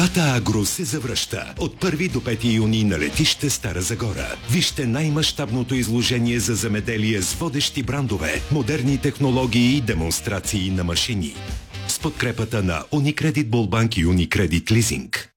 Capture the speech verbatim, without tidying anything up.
Бата Агро се завръща от първи до пети юни на летище Стара Загора. Вижте най-мащабното изложение за земеделие с водещи брандове, модерни технологии и демонстрации на машини. С подкрепата на Unicredit Bullbank и Unicredit Leasing.